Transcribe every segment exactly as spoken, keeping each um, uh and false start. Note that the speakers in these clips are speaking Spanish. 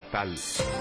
estatal.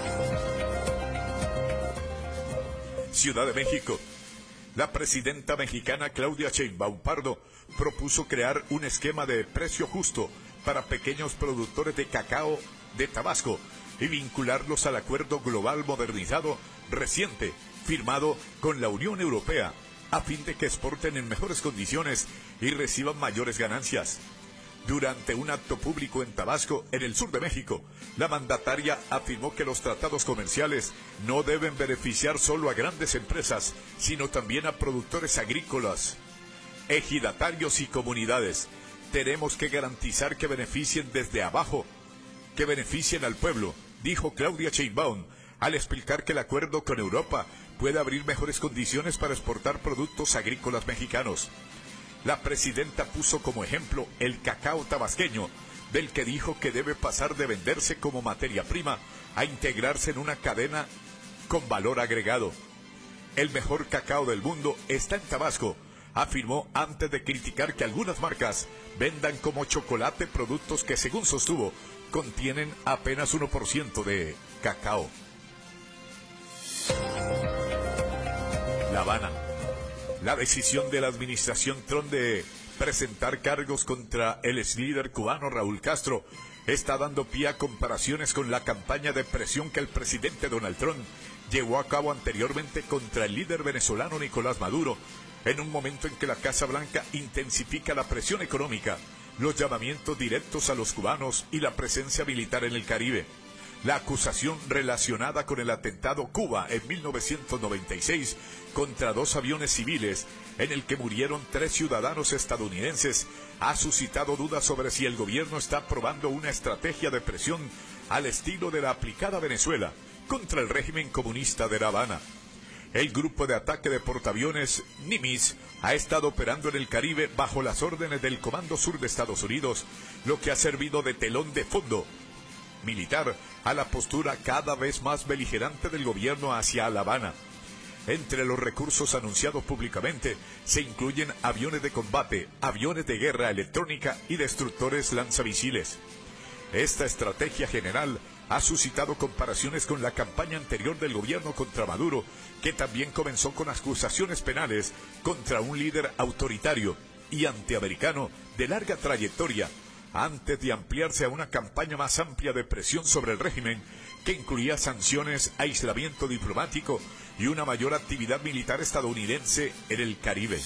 Ciudad de México. La presidenta mexicana Claudia Sheinbaum Pardo propuso crear un esquema de precio justo para pequeños productores de cacao de Tabasco y vincularlos al acuerdo global modernizado reciente firmado con la Unión Europea a fin de que exporten en mejores condiciones y reciban mayores ganancias. Durante un acto público en Tabasco, en el sur de México, la mandataria afirmó que los tratados comerciales no deben beneficiar solo a grandes empresas, sino también a productores agrícolas, ejidatarios y comunidades. Tenemos que garantizar que beneficien desde abajo, que beneficien al pueblo, dijo Claudia Sheinbaum, al explicar que el acuerdo con Europa puede abrir mejores condiciones para exportar productos agrícolas mexicanos. La presidenta puso como ejemplo el cacao tabasqueño, del que dijo que debe pasar de venderse como materia prima a integrarse en una cadena con valor agregado. El mejor cacao del mundo está en Tabasco, afirmó antes de criticar que algunas marcas vendan como chocolate productos que, según sostuvo, contienen apenas uno por ciento de cacao. La Habana. La decisión de la administración Trump de presentar cargos contra el exlíder cubano Raúl Castro está dando pie a comparaciones con la campaña de presión que el presidente Donald Trump llevó a cabo anteriormente contra el líder venezolano Nicolás Maduro, en un momento en que la Casa Blanca intensifica la presión económica, los llamamientos directos a los cubanos y la presencia militar en el Caribe. La acusación relacionada con el atentado Cuba en mil novecientos noventa y seis contra dos aviones civiles en el que murieron tres ciudadanos estadounidenses ha suscitado dudas sobre si el gobierno está probando una estrategia de presión al estilo de la aplicada a Venezuela contra el régimen comunista de La Habana. El grupo de ataque de portaaviones Nimitz ha estado operando en el Caribe bajo las órdenes del Comando Sur de Estados Unidos, lo que ha servido de telón de fondo militar a la postura cada vez más beligerante del gobierno hacia La Habana. Entre los recursos anunciados públicamente se incluyen aviones de combate, aviones de guerra electrónica y destructores lanzamisiles. Esta estrategia general ha suscitado comparaciones con la campaña anterior del gobierno contra Maduro, que también comenzó con acusaciones penales contra un líder autoritario y antiamericano de larga trayectoria, antes de ampliarse a una campaña más amplia de presión sobre el régimen que incluía sanciones, aislamiento diplomático y una mayor actividad militar estadounidense en el Caribe.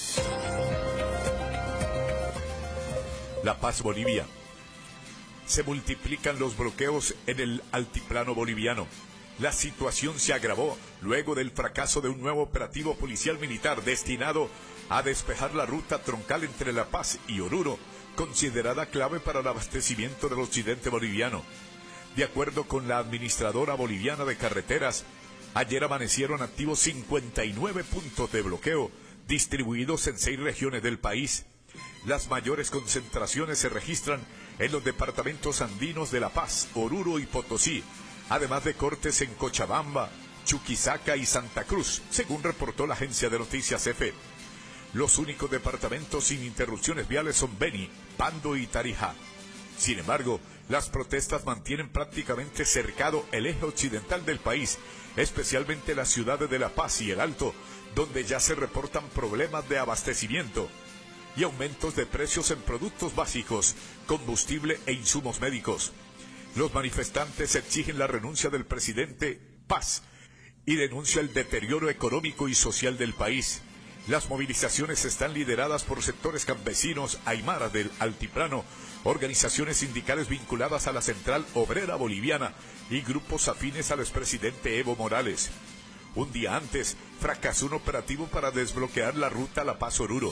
La Paz, Bolivia. Se multiplican los bloqueos en el altiplano boliviano. La situación se agravó luego del fracaso de un nuevo operativo policial militar destinado a despejar la ruta troncal entre La Paz y Oruro, considerada clave para el abastecimiento del occidente boliviano. De acuerdo con la administradora boliviana de carreteras, ayer amanecieron activos cincuenta y nueve puntos de bloqueo, distribuidos en seis regiones del país. Las mayores concentraciones se registran en los departamentos andinos de La Paz, Oruro y Potosí, además de cortes en Cochabamba, Chuquisaca y Santa Cruz, según reportó la agencia de noticias E F E. Los únicos departamentos sin interrupciones viales son Beni, Pando y Tarija. Sin embargo, las protestas mantienen prácticamente cercado el eje occidental del país, especialmente las ciudades de La Paz y El Alto, donde ya se reportan problemas de abastecimiento y aumentos de precios en productos básicos, combustible e insumos médicos. Los manifestantes exigen la renuncia del presidente Paz y denuncian el deterioro económico y social del país. Las movilizaciones están lideradas por sectores campesinos aymaras del altiplano, organizaciones sindicales vinculadas a la Central Obrera Boliviana y grupos afines al expresidente Evo Morales. Un día antes, fracasó un operativo para desbloquear la ruta La Paz-Oruro.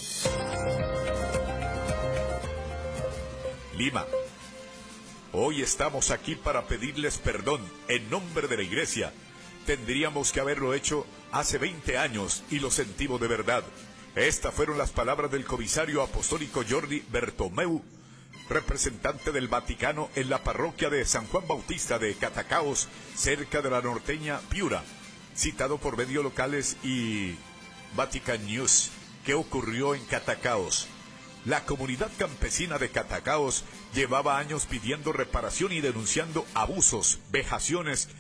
Lima. Hoy estamos aquí para pedirles perdón en nombre de la Iglesia. Tendríamos que haberlo hecho hace veinte años y lo sentimos de verdad. Estas fueron las palabras del comisario apostólico Jordi Bertomeu, representante del Vaticano en la parroquia de San Juan Bautista de Catacaos, cerca de la norteña Piura, citado por medios locales y Vatican News. ¿Qué ocurrió en Catacaos? La comunidad campesina de Catacaos llevaba años pidiendo reparación y denunciando abusos, vejaciones